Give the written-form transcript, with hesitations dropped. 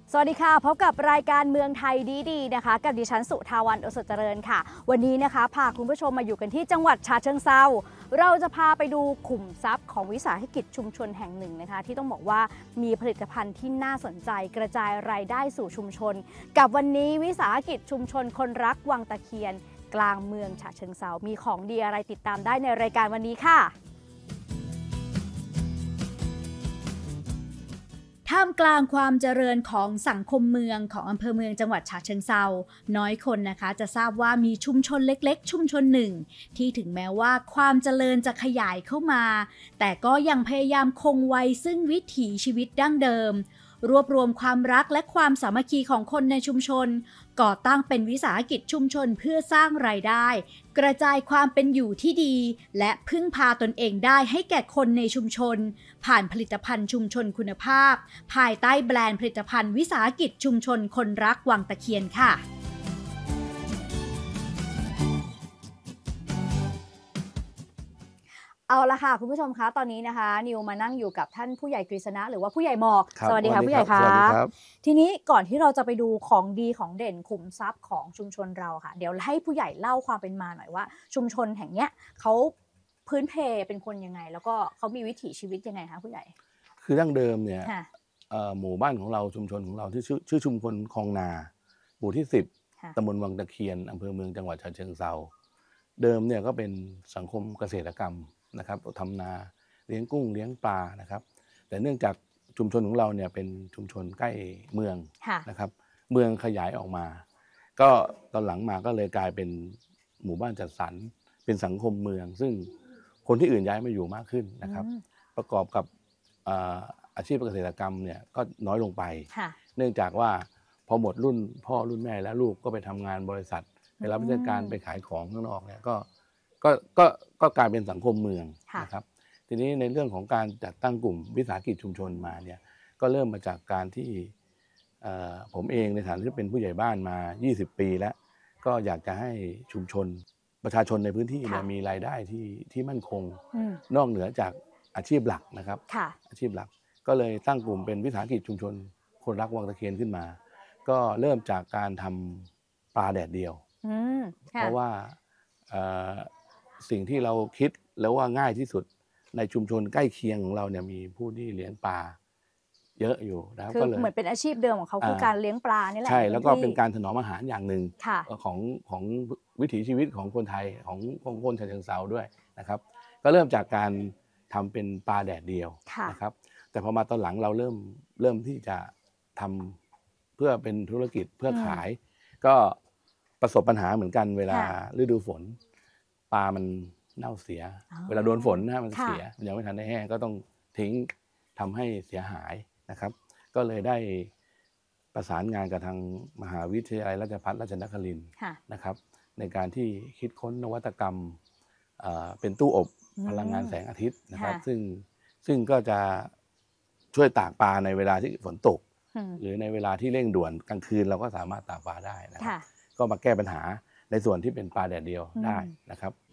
สวัสดีค่ะพบกับรายการเมืองไทยดีๆนะคะกับดิฉันสุทาวันโอสถเจริญค่ะวันนี้นะคะพาคุณผู้ชมมาอยู่กันที่จังหวัดฉะเชิงเทราเราจะพาไปดูขุมทรัพย์ของวิสาหกิจชุมชนแห่งหนึ่งนะคะที่ต้องบอกว่ามีผลิตภัณฑ์ที่น่าสนใจกระจายรายได้สู่ชุมชนกับวันนี้วิสาหกิจชุมชนคนรักวังตะเคียนกลางเมืองฉะเชิงเทรามีของดีอะไรติดตามได้ในรายการวันนี้ค่ะท่ามกลางความเจริญของสังคมเมืองของอำเภอเมืองจังหวัดฉะเชิงเทราน้อยคนนะคะจะทราบว่ามีชุมชนเล็กๆชุมชนหนึ่งที่ถึงแม้ว่าความเจริญจะขยายเข้ามาแต่ก็ยังพยายามคงไว้ซึ่งวิถีชีวิตดั้งเดิมรวบรวมความรักและความสามัคคีของคนในชุมชนก่อตั้งเป็นวิสาหกิจชุมชนเพื่อสร้างรายได้กระจายความเป็นอยู่ที่ดีและพึ่งพาตนเองได้ให้แก่คนในชุมชนผ่านผลิตภัณฑ์ชุมชนคุณภาพภายใต้แบรนด์ผลิตภัณฑ์วิสาหกิจชุมชนคนรักวังตะเคียนค่ะเอาละค่ะคุณผู้ชมคะตอนนี้นะคะนิวมานั่งอยู่กับท่านผู้ใหญ่กฤษณะหรือว่าผู้ใหญ่หมอกสวัสดีค่ะผู้ใหญ่คะทีนี้ก่อนที่เราจะไปดูของดีของเด่นขุมทรัพย์ของชุมชนเราค่ะเดี๋ยวให้ผู้ใหญ่เล่าความเป็นมาหน่อยว่าชุมชนแห่งเนี้ยเขาพื้นเพเป็นคนยังไงแล้วก็เขามีวิถีชีวิตยังไงคะผู้ใหญ่คือดั้งเดิมเนี่ยหมู่บ้านของเราชุมชนของเราที่ชื่อชุมชนคลองนาหมู่ที่10ตำบลวังตะเคียนอำเภอเมืองจังหวัดฉะเชิงเทราเดิมเนี่ยก็เป็นสังคมเกษตรกรรมนะครับทำนาเลี้ยงกุ้งเลี้ยงปลานะครับแต่เนื่องจากชุมชนของเราเนี่ยเป็นชุมชนใกล้เมืองนะครับเมืองขยายออกมาก็ตอนหลังมาก็เลยกลายเป็นหมู่บ้านจัดสรรเป็นสังคมเมืองซึ่งคนที่อื่นย้ายมาอยู่มากขึ้นนะครับประกอบกับอาชีพเกษตรกรรมเนี่ยก็น้อยลงไปเนื่องจากว่าพอหมดรุ่นพ่อรุ่นแม่แล้วลูกก็ไปทำงานบริษัทไปรับราชการไปขายของข้างนอกเนี่ยก็กลายเป็นสังคมเมืองนะครับทีนี้ในเรื่องของการจัดตั้งกลุ่มวิสาหกิจชุมชนมาเนี่ยก็เริ่มมาจากการที่ผมเองในฐานะที่เป็นผู้ใหญ่บ้านมา20 ปีแล้วก็อยากจะให้ชุมชนประชาชนในพื้นที่เนี่ยมีรายได้ที่มั่นคงนอกเหนือจากอาชีพหลักนะครับอาชีพหลักก็เลยตั้งกลุ่มเป็นวิสาหกิจชุมชนคนรักวังตะเคียนขึ้นมาก็เริ่มจากการทำปลาแดดเดียวเพราะว่าสิ่งที่เราคิดแล้วว่าง่ายที่สุดในชุมชนใกล้เคียงของเราเนี่ยมีผู้ที่เลี้ยงปลาเยอะอยู่นะก็เลยเหมือนเป็นอาชีพเดิมของเขาคือการเลี้ยงปลานี่แหละใช่แล้วก็เป็นการถนอมอาหารอย่างหนึ่งของวิถีชีวิตของคนไทยของคนฉะเชิงเทราด้วยนะครับก็เริ่มจากการทำเป็นปลาแดดเดียวนะครับแต่พอมาตอนหลังเราเริ่มที่จะทำเพื่อเป็นธุรกิจเพื่อขายก็ประสบปัญหาเหมือนกันเวลาฤดูฝนปลามันเน่าเสียเวลาโดนฝนนะมันเสียยังไม่ทันได้แห้งก็ต้องทิ้งทำให้เสียหายนะครับก็เลยได้ประสานงานกับทางมหาวิทยาลัยราชภัฏราชนครินทร์นะครับในการที่คิดค้นนวัตกรรมเป็นตู้อบพลังงานแสงอาทิตย์นะครับซึ่งก็จะช่วยตากปลาในเวลาที่ฝนตกหรือในเวลาที่เร่งด่วนกลางคืนเราก็สามารถตากปลาได้นะครับก็มาแก้ปัญหาในส่วนที่เป็นปลาแดดเดียวได้นะครับ